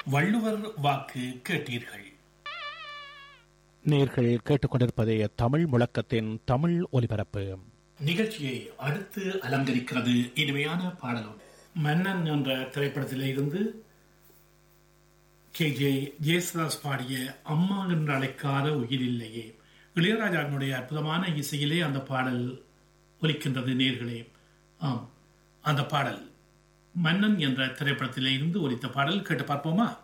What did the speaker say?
வள்ளுவர் வாக்கு கேட்டீர்கள். நேர்கள் கேட்டுக்கொண்டிருப்பதே தமிழ் முழக்கத்தின் தமிழ் ஒலிபரப்பு நிகழ்ச்சியை அடுத்து அலங்கரிக்கிறது இனிமையான பாடலும். மன்னன் என்ற திரைப்படத்திலே இருந்து KJ ஜேசுதாஸ் பாடிய அம்மா என்று அழைக்காத உயிரில்லையே. இளையராஜாவினுடைய அற்புதமான இசையிலே அந்த பாடல் ஒலிக்கின்றது நேர்களே. ஆம், அந்த பாடல் மன்னன் என்ற திரைப்படத்திலே இருந்து ஒலித்த பாடல் கேட்டு பார்ப்போமா?